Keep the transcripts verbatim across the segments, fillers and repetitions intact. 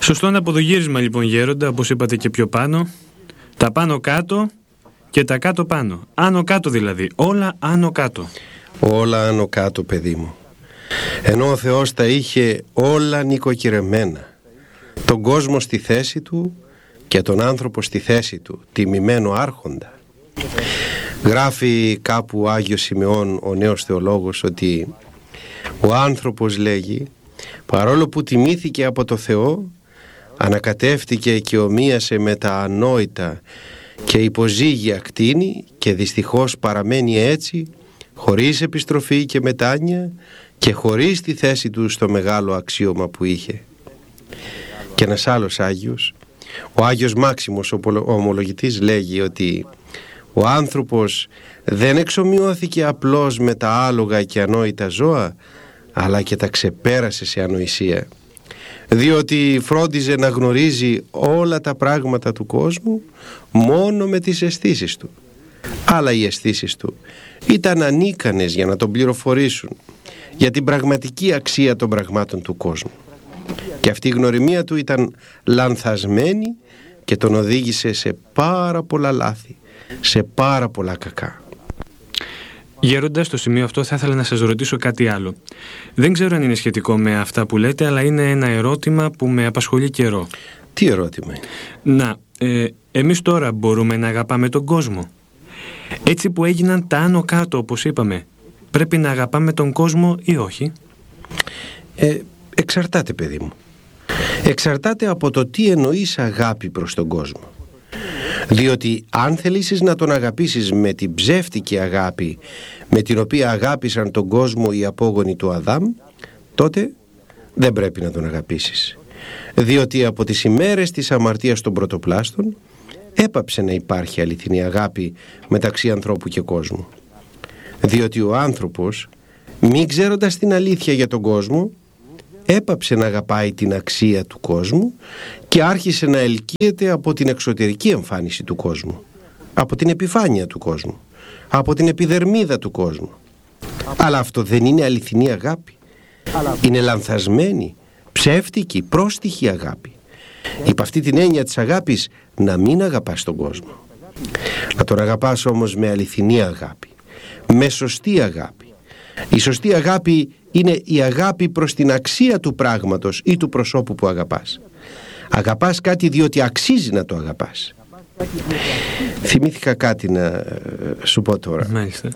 Σωστό αναποδογύρισμα λοιπόν, γέροντα, όπως είπατε και πιο πάνω. Τα πάνω κάτω και τα κάτω πάνω. Άνω κάτω δηλαδή. Όλα άνω κάτω. Όλα άνω κάτω, παιδί μου. Ενώ ο Θεός τα είχε όλα νοικοκυρεμένα. Τον κόσμο στη θέση του και τον άνθρωπο στη θέση του, τιμημένο άρχοντα. Γράφει κάπου ο Άγιος Σημεών, ο νέος θεολόγος, ότι ο άνθρωπος, λέγει, παρόλο που τιμήθηκε από το Θεό, ανακατεύτηκε και ομοίασε με τα ανόητα και υποζύγια κτήνη και δυστυχώς παραμένει έτσι, χωρίς επιστροφή και μετάνοια και χωρίς τη θέση του στο μεγάλο αξίωμα που είχε. Και ένας άλλος Άγιος, ο Άγιος Μάξιμος, ο ομολογητής, λέγει ότι ο άνθρωπος δεν εξομοιώθηκε απλώς με τα άλογα και ανόητα ζώα, αλλά και τα ξεπέρασε σε ανοησία, διότι φρόντιζε να γνωρίζει όλα τα πράγματα του κόσμου μόνο με τις αισθήσεις του. Αλλά οι αισθήσεις του ήταν ανίκανες για να τον πληροφορήσουν για την πραγματική αξία των πραγμάτων του κόσμου. Και αυτή η γνωριμία του ήταν λανθασμένη και τον οδήγησε σε πάρα πολλά λάθη, σε πάρα πολλά κακά. Γέροντα, στο σημείο αυτό θα ήθελα να σας ρωτήσω κάτι άλλο. Δεν ξέρω αν είναι σχετικό με αυτά που λέτε, αλλά είναι ένα ερώτημα που με απασχολεί καιρό. Τι ερώτημα είναι? Να, ε, εμείς τώρα μπορούμε να αγαπάμε τον κόσμο? Έτσι που έγιναν τα άνω κάτω, όπως είπαμε, πρέπει να αγαπάμε τον κόσμο ή όχι? Ε, εξαρτάται, παιδί μου. Εξαρτάται από το τι εννοείς αγάπη προς τον κόσμο. Διότι αν θελήσεις να τον αγαπήσεις με την ψεύτικη αγάπη με την οποία αγάπησαν τον κόσμο οι απόγονοι του Αδάμ, τότε δεν πρέπει να τον αγαπήσεις. Διότι από τις ημέρες της αμαρτίας των πρωτοπλάστων έπαψε να υπάρχει αληθινή αγάπη μεταξύ ανθρώπου και κόσμου. Διότι ο άνθρωπος, μη ξέροντας την αλήθεια για τον κόσμο, έπαψε να αγαπάει την αξία του κόσμου και άρχισε να ελκύεται από την εξωτερική εμφάνιση του κόσμου, από την επιφάνεια του κόσμου, από την επιδερμίδα του κόσμου. Αλλά αυτό δεν είναι αληθινή αγάπη. Είναι λανθασμένη, ψεύτικη, πρόστιχη αγάπη. Υπ' αυτή την έννοια της αγάπης, να μην αγαπάς τον κόσμο. Να τον αγαπάς όμως με αληθινή αγάπη, με σωστή αγάπη. Η σωστή αγάπη είναι η αγάπη προς την αξία του πράγματος ή του προσώπου που αγαπάς. Αγαπάς κάτι διότι αξίζει να το αγαπάς. Θυμήθηκα κάτι να σου πω τώρα. Μάλιστα.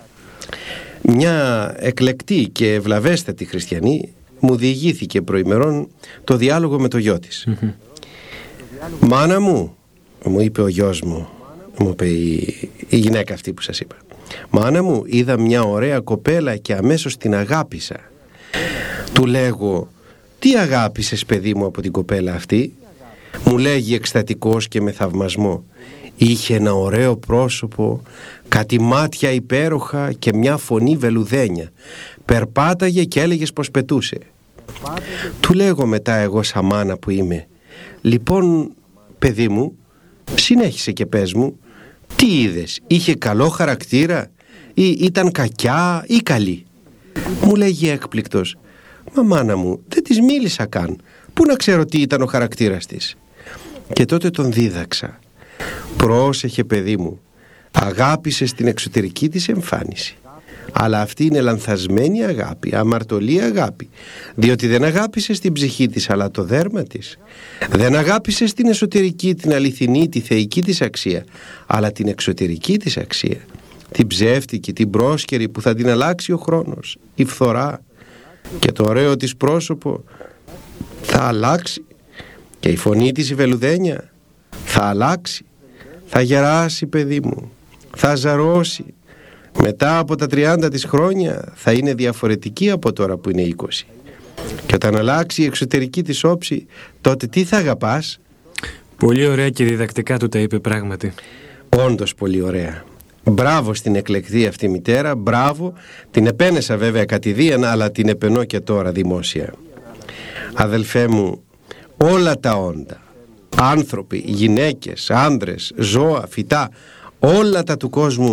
Μια εκλεκτή και ευλαβέστατη χριστιανή μου διηγήθηκε προημερών το διάλογο με το γιο της. Mm-hmm. «Μάνα μου», μου είπε ο γιος μου, μου είπε η, η γυναίκα αυτή που σας είπα, «Μάνα μου, είδα μια ωραία κοπέλα και αμέσως την αγάπησα». Του λέγω, «Τι αγάπησες, παιδί μου, από την κοπέλα αυτή?» Μου λέγει εκστατικός και με θαυμασμό, «Είχε ένα ωραίο πρόσωπο, κάτι μάτια υπέροχα και μια φωνή βελουδένια. Περπάταγε και έλεγες πως πετούσε». Του λέγω μετά εγώ σαν μάνα που είμαι, «Λοιπόν, παιδί μου, συνέχισε και πες μου, τι είδες, είχε καλό χαρακτήρα ή ήταν κακιά ή καλή?» Μου λέγει έκπληκτος, «Μα μάνα μου, δεν της μίλησα καν, πού να ξέρω τι ήταν ο χαρακτήρας της?» Και τότε τον δίδαξα, «Πρόσεχε, παιδί μου, αγάπησες την εξωτερική της εμφάνιση, αλλά αυτή είναι λανθασμένη αγάπη, αμαρτωλή αγάπη, διότι δεν αγάπησες την ψυχή της αλλά το δέρμα της. Δεν αγάπησες την εσωτερική, την αληθινή, τη θεϊκή της αξία, αλλά την εξωτερική της αξία, την ψεύτικη, την πρόσκαιρη που θα την αλλάξει ο χρόνος, η φθορά, και το ωραίο της πρόσωπο θα αλλάξει και η φωνή της η βελουδένια θα αλλάξει, θα γεράσει, παιδί μου, θα ζαρώσει. Μετά από τα τριάντα της χρόνια θα είναι διαφορετική από τώρα που είναι είκοσι. Και όταν αλλάξει η εξωτερική της όψη, τότε τι θα αγαπάς?» Πολύ ωραία και διδακτικά του τα είπε πράγματι. Όντως πολύ ωραία. Μπράβο στην εκλεκτή αυτή μητέρα, μπράβο. Την επένεσα βέβαια κατηδίαν, αλλά την επενώ και τώρα δημόσια. Αδελφέ μου, όλα τα όντα, άνθρωποι, γυναίκες, άνδρες, ζώα, φυτά, όλα τα του κόσμου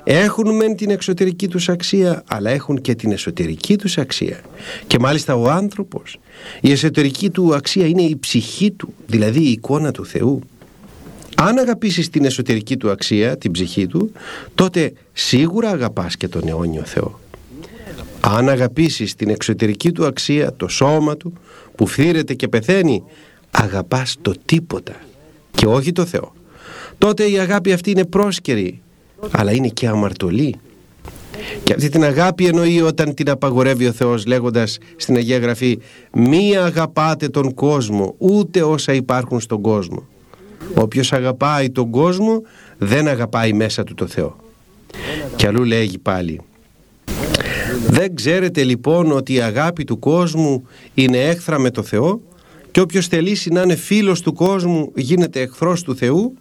Έχουν μεν την εξωτερική τους αξία, αλλά έχουν και την εσωτερική τους αξία. Και μάλιστα ο άνθρωπος, η εσωτερική του αξία είναι η ψυχή του, δηλαδή η εικόνα του Θεού. Αν αγαπήσεις την εσωτερική του αξία, την ψυχή του, τότε σίγουρα αγαπάς και τον αιώνιο Θεό. Αν αγαπήσεις την εξωτερική του αξία, το σώμα του που φθήρεται και πεθαίνει, αγαπάς το τίποτα και όχι το Θεό. Τότε η αγάπη αυτή είναι πρόσκαιρη, αλλά είναι και αμαρτωλή. Και αυτή την αγάπη εννοεί όταν την απαγορεύει ο Θεός, λέγοντας στην Αγία Γραφή: μη αγαπάτε τον κόσμο, ούτε όσα υπάρχουν στον κόσμο. Όποιος αγαπάει τον κόσμο δεν αγαπάει μέσα του το Θεό. Και αλλού λέγει πάλι: δεν ξέρετε λοιπόν ότι η αγάπη του κόσμου είναι έχθρα με το Θεό, και όποιος θελήσει να είναι φίλος του κόσμου γίνεται εχθρός του Θεού.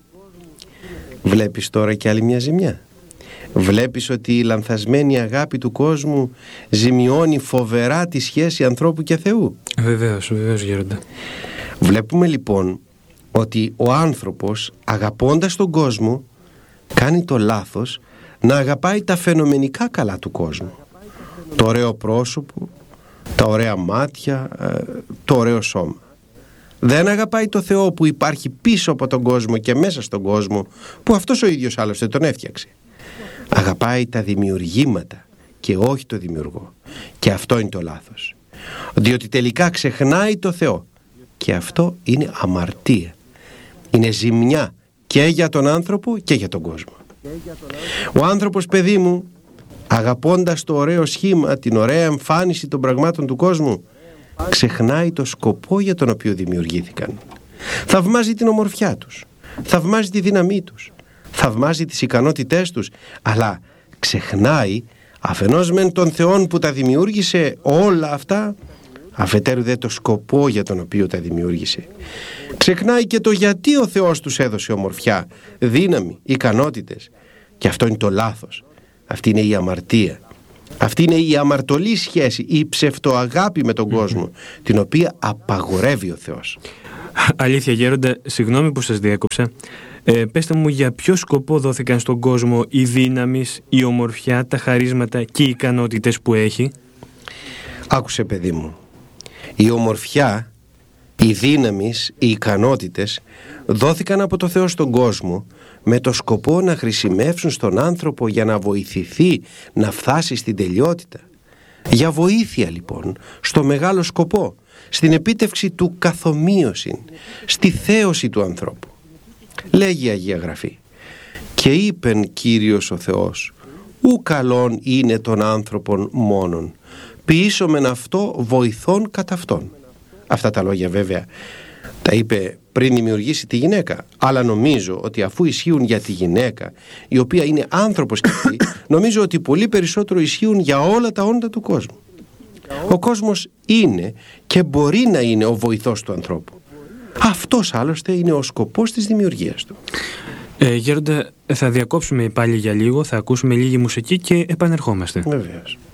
Βλέπεις τώρα και άλλη μια ζημιά. Βλέπεις ότι η λανθασμένη αγάπη του κόσμου ζημιώνει φοβερά τη σχέση ανθρώπου και Θεού. Βεβαίως, βεβαίως γέροντα. Βλέπουμε λοιπόν ότι ο άνθρωπος, αγαπώντας τον κόσμο, κάνει το λάθος να αγαπάει τα φαινομενικά καλά του κόσμου. Το ωραίο πρόσωπο, τα ωραία μάτια, το ωραίο σώμα. Δεν αγαπάει το Θεό που υπάρχει πίσω από τον κόσμο και μέσα στον κόσμο, που αυτός ο ίδιος άλλωστε τον έφτιαξε. Αγαπάει τα δημιουργήματα και όχι το δημιουργό. Και αυτό είναι το λάθος. Διότι τελικά ξεχνάει το Θεό. Και αυτό είναι αμαρτία. Είναι ζημιά και για τον άνθρωπο και για τον κόσμο. Ο άνθρωπος, παιδί μου, αγαπώντας το ωραίο σχήμα, την ωραία εμφάνιση των πραγμάτων του κόσμου, ξεχνάει το σκοπό για τον οποίο δημιουργήθηκαν. Θαυμάζει την ομορφιά τους, θαυμάζει τη δύναμή τους, θαυμάζει τις ικανότητές τους, αλλά ξεχνάει αφενός μεν τον Θεόν που τα δημιούργησε όλα αυτά, αφετέρου δε το σκοπό για τον οποίο τα δημιούργησε. Ξεχνάει και το γιατί ο Θεός τους έδωσε ομορφιά, δύναμη, ικανότητες. Και αυτό είναι το λάθος. Αυτή είναι η αμαρτία. Αυτή είναι η αμαρτωλή σχέση, η ψευτοαγάπη με τον κόσμο, την οποία απαγορεύει ο Θεός. Αλήθεια γέροντα, συγγνώμη που σας διέκοψα. Ε, πέστε μου, για ποιο σκοπό δόθηκαν στον κόσμο η δύναμη, η ομορφιά, τα χαρίσματα και οι ικανότητες που έχει? Άκουσε, παιδί μου. Η ομορφιά, οι δύναμεις, οι ικανότητες δόθηκαν από το Θεό στον κόσμο με το σκοπό να χρησιμεύσουν στον άνθρωπο για να βοηθηθεί να φτάσει στην τελειότητα. Για βοήθεια λοιπόν στο μεγάλο σκοπό, στην επίτευξη του καθομοίωση, στη θέωση του ανθρώπου. Λέγει η Αγία Γραφή: και είπεν Κύριος ο Θεός, ου καλόν είναι των άνθρωπων μόνον, ποιήσομεν αυτό βοηθών κατά αυτόν. Αυτά τα λόγια βέβαια τα είπε πριν δημιουργήσει τη γυναίκα, αλλά νομίζω ότι αφού ισχύουν για τη γυναίκα, η οποία είναι άνθρωπος και αυτή, νομίζω ότι πολύ περισσότερο ισχύουν για όλα τα όντα του κόσμου. Ο κόσμος είναι και μπορεί να είναι ο βοηθός του ανθρώπου. Αυτός άλλωστε είναι ο σκοπός της δημιουργίας του. Ε, Γέροντα, θα διακόψουμε πάλι για λίγο, θα ακούσουμε λίγη μουσική και επανερχόμαστε. Βεβαίως.